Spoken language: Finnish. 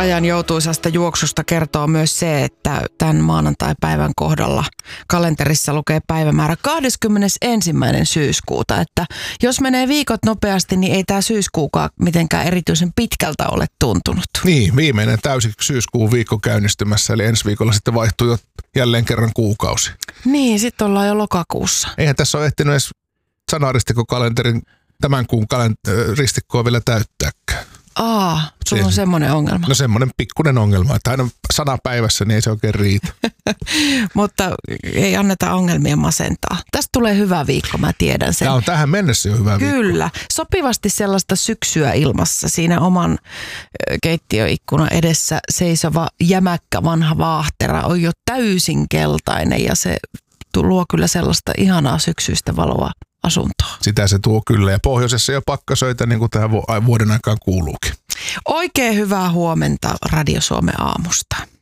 ajan joutuisasta juoksusta kertoo myös se, että tämän maanantai-päivän kohdalla kalenterissa lukee päivämäärä 21. syyskuuta. Että jos menee viikot nopeasti, niin ei tämä syyskuukaan mitenkään erityisen pitkältä ole tuntunut. Niin, viimeinen täysi syyskuun viikko käynnistymässä, eli ensi viikolla sitten vaihtuu jo jälleen kerran kuukausi. Sitten ollaan jo lokakuussa. Eihän tässä ole ehtinyt edes sanaristikkokalenterin tämän kuun ristikkoa vielä täyttääkään. Sulla on semmoinen ongelma. No semmoinen pikkuinen ongelma, että aina 100 päivässä, niin ei se oikein riitä. Mutta ei anneta ongelmia masentaa. Tästä tulee hyvä viikko, mä tiedän sen. Tämä on tähän mennessä jo hyvä viikko. Kyllä. Sopivasti sellaista syksyä ilmassa. Siinä oman keittiöikkunan edessä seisova jämäkkä vanha vaahtera on jo täysin keltainen ja se luo kyllä sellaista ihanaa syksyistä valoa asuntoon. Sitä se tuo kyllä ja pohjoisessa jo pakkasöitä niin kuin tähän vuoden aikaan kuuluukin. Oikein hyvää huomenta Radio Suomen aamusta.